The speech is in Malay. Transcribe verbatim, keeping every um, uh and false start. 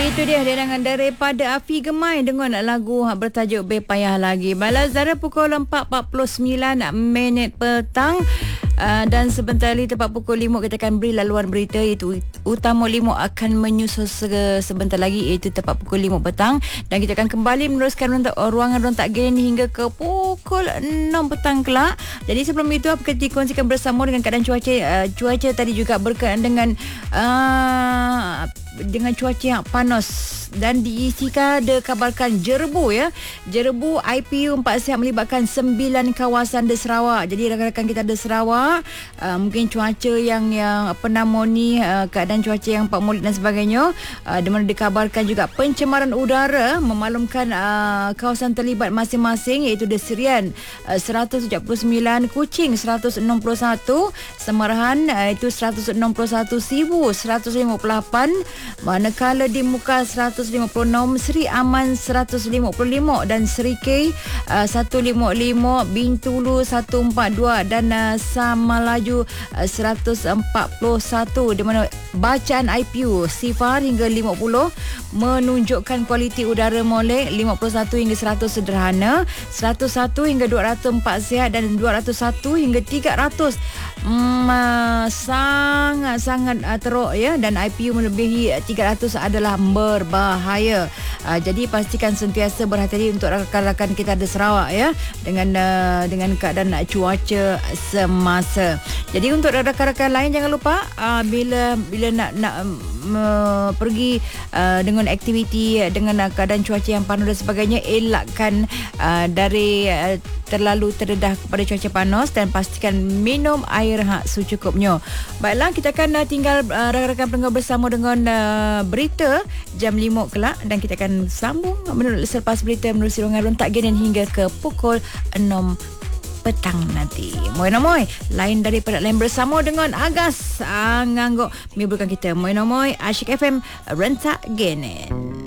Itu dia dengangan daripada Afi Gemai dengan lagu bertajuk Be Payah Lagi. Balas Zara pukul empat empat puluh sembilan minit petang. Uh, dan sebentar lagi tepat pukul lima kita akan beri laluan berita, iaitu Utama lima akan menyusul se- sebentar lagi, iaitu tepat pukul lima petang, dan kita akan kembali meneruskan rentak, ruangan Rontak Gen hingga ke pukul enam petang kelak. Jadi sebelum itu apa kita dikongsikan bersama dengan keadaan cuaca. Uh, cuaca tadi juga berkaitan dengan uh, dengan cuaca yang panas dan diisikan dikabarkan jerebu ya. Jerebu I P U empat siap melibatkan sembilan kawasan di Sarawak. Jadi rakan-rakan kita di Sarawak, uh, mungkin cuaca yang yang apa nama ni, uh, keadaan cuaca yang Pak Molek dan sebagainya, uh, di mana dikabarkan juga pencemaran udara memaklumkan uh, kawasan terlibat masing-masing, iaitu di Serian uh, seratus tujuh puluh sembilan, Kuching seratus enam puluh satu, Semarahan uh, itu seratus enam puluh satu, Sibu seratus lima puluh lapan, manakala di Muka seratus lima puluh enam, Seri Aman seratus lima puluh lima dan Seri K uh, seratus lima puluh lima, Bintulu seratus empat puluh dua dan uh, Samalaju uh, seratus empat puluh satu, di mana bacaan I P U sifar hingga lima puluh menunjukkan kualiti udara molek lima puluh satu hingga seratus sederhana, seratus satu hingga dua ratus empat sihat dan dua ratus satu hingga tiga ratus mm, uh, sangat-sangat uh, teruk ya, dan I P U melebihi tiga ratus adalah berbahaya. Uh, jadi pastikan sentiasa berhati-hati untuk rakan-rakan kita di Sarawak ya, dengan uh, dengan keadaan cuaca semasa. Jadi untuk rakan-rakan lain jangan lupa uh, bila bila nak nak uh, pergi uh, dengan aktiviti dengan uh, keadaan cuaca yang panas dan sebagainya, elakkan uh, dari uh, terlalu terdedah kepada cuaca panas dan pastikan minum air hak secukupnya. Baiklah, kita akan uh, tinggal uh, rakan-rakan pendengar bersama dengan uh, berita jam lima kelak, dan kita akan sambung menurut selepas berita menerusi ruangan Rontak Gen hingga ke pukul enam petang nanti. Moi namoi lain daripada lain bersama dengan Agas Anganggok meliburkan kita. Moi namoi Asyik F M Rentak Gen.